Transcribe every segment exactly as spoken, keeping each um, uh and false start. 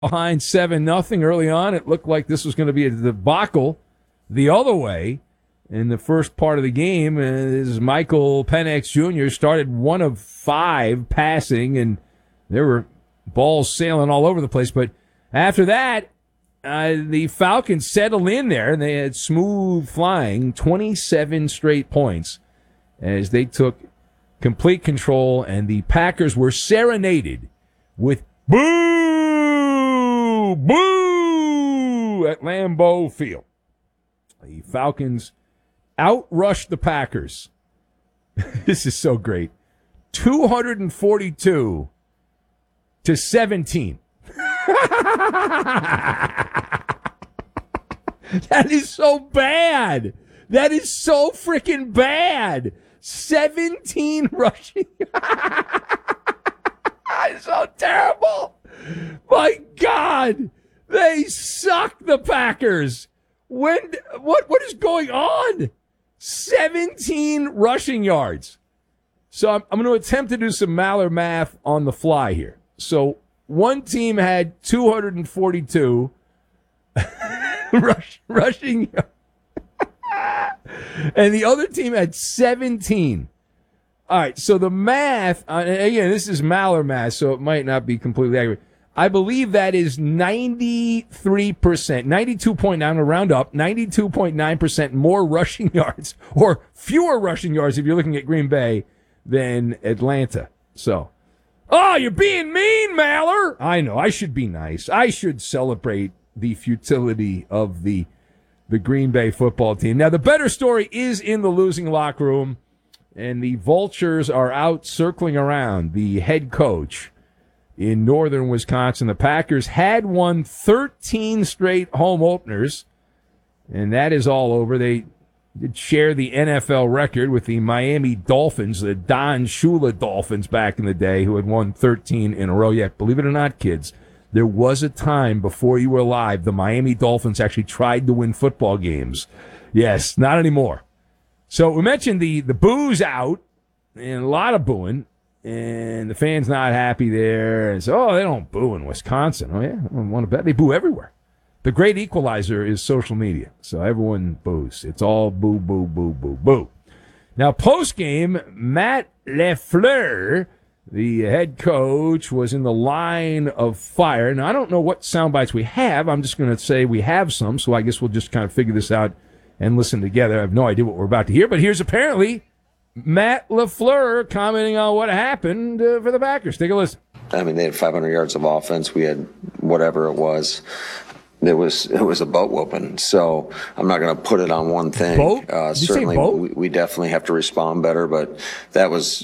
behind seven nothing early on. It looked like this was going to be a debacle the other way. In the first part of the game, uh, this is Michael Penix Junior started one of five passing, and there were balls sailing all over the place. But after that, uh, the Falcons settled in there, and they had smooth flying, twenty-seven straight points as they took complete control, and the Packers were serenaded with boo, boo at Lambeau Field. The Falcons outrushed the Packers. This is so great. two forty-two to seventeen. That is so bad. That is so freaking bad. seventeen rushing. It's so terrible. My God. They suck, the Packers. When what what is going on? seventeen rushing yards. So I'm, I'm going to attempt to do some Maller math on the fly here. So one team had two forty-two rush, rushing yards. And the other team had seventeen. All right, so the math, uh, again, this is Maller math, so it might not be completely accurate. I believe that is ninety-three percent, ninety-two point nine, to round up, ninety-two point nine percent more rushing yards, or fewer rushing yards if you're looking at Green Bay, than Atlanta. So, oh, you're being mean, Maller. I know, I should be nice. I should celebrate the futility of the the Green Bay football team. Now, the better story is in the losing locker room, and the vultures are out circling around the head coach in northern Wisconsin. The Packers had won thirteen straight home openers, and that is all over. They did share the N F L record with the Miami Dolphins, the Don Shula Dolphins back in the day, who had won thirteen in a row. Yet, believe it or not, kids, there was a time before you were alive the Miami Dolphins actually tried to win football games. Yes, not anymore. So we mentioned the, the booze out, and a lot of booing. And the fans not happy there. And so, oh, they don't boo in Wisconsin. Oh, yeah? I want to bet. They boo everywhere. The great equalizer is social media. So everyone boos. It's all boo, boo, boo, boo, boo. Now, post-game, Matt LaFleur, the head coach, was in the line of fire. Now, I don't know what sound bites we have. I'm just going to say we have some, so I guess we'll just kind of figure this out and listen together. I have no idea what we're about to hear, but here's apparently Matt LaFleur commenting on what happened uh, for the Packers. Take a listen. I mean, they had five hundred yards of offense. We had whatever it was. It was it was a boat whooping. So I'm not going to put it on one thing. Boat? Uh, Did you certainly, say boat? We, we definitely have to respond better. But that was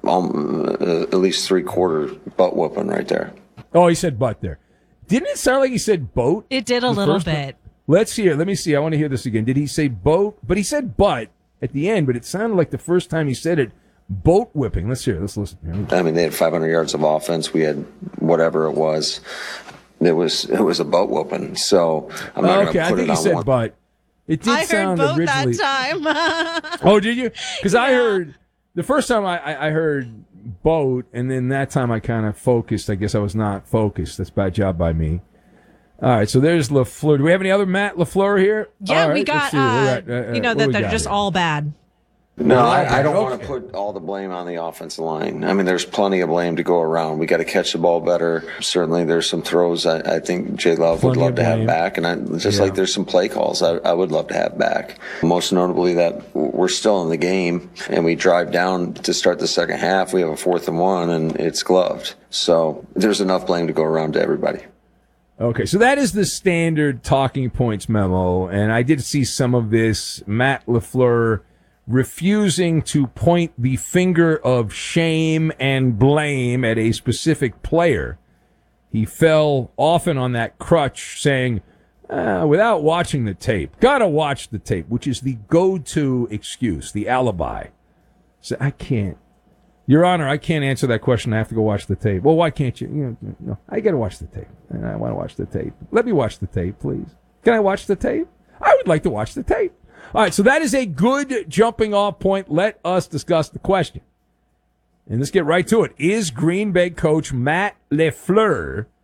um, uh, at least three quarter boat whooping right there. Oh, he said butt there. Didn't it sound like he said boat? It did a little bit. One? Let's hear. Let me see. I want to hear this again. Did he say boat? But he said butt at the end, but it sounded like the first time he said it, boat whipping. Let's hear it. Let's listen. I mean, they had five hundred yards of offense. We had whatever it was. It was it was a boat whooping. So I'm not okay, going to put it on I think he said one. butt. It did I heard sound boat originally. that time. Oh, did you? Because Yeah. I heard the first time I, I, I heard boat, and then that time I kind of focused. I guess I was not focused. That's a bad job by me. All right, so there's LaFleur. Do we have any other Matt LaFleur here? Yeah, all right, we let's got, see. We're uh, at, uh, you know, what that we they're got just here? all bad. No, I, I don't Okay. want to put all the blame on the offensive line. I mean, there's plenty of blame to go around. We got to catch the ball better. Certainly, there's some throws I, I think J Love would Plenty love of to have blame. back, and I, just Yeah. like there's some play calls I, I would love to have back. Most notably, that we're still in the game, and we drive down to start the second half. We have a fourth and one, and it's gloved. So there's enough blame to go around to everybody. Okay, so that is the standard talking points memo, and I did see some of this. Matt LaFleur refusing to point the finger of shame and blame at a specific player. He fell often on that crutch, saying, uh, without watching the tape, gotta watch the tape, which is the go-to excuse, the alibi. So I can't. Your Honor, I can't answer that question. I have to go watch the tape. Well, why can't you? You know, no, I got to watch the tape. And I want to watch the tape. Let me watch the tape, please. Can I watch the tape? I would like to watch the tape. All right, so that is a good jumping off point. Let us discuss the question. And let's get right to it. Is Green Bay coach Matt LaFleur